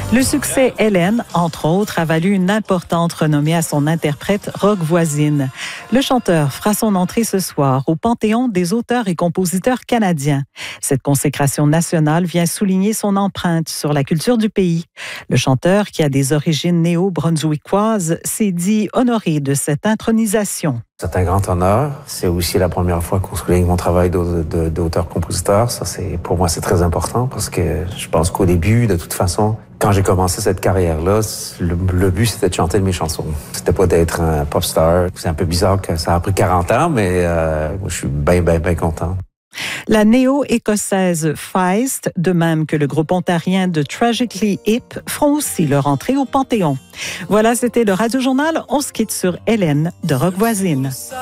Le succès Hélène, entre autres, a valu une importante renommée à son interprète Roch Voisine. Le chanteur fera son entrée ce soir au Panthéon des auteurs et compositeurs canadiens. Cette consécration nationale vient souligner son empreinte sur la culture du pays. Le chanteur, qui a des origines néo-brunswickoises, s'est dit honoré de cette intronisation. C'est un grand honneur. C'est aussi la première fois qu'on souligne mon travail d'auteur-compositeur. Pour moi, c'est très important parce que je pense qu'au début, de toute façon, quand j'ai commencé cette carrière-là, le but, c'était de chanter mes chansons. C'était pas d'être un pop star. C'est un peu bizarre que ça a pris 40 ans, mais moi, je suis bien content. La néo-écossaise Feist, de même que le groupe ontarien de Tragically Hip, feront aussi leur entrée au Panthéon. Voilà, c'était le Radio Journal. On se quitte sur Hélène de Roch Voisine.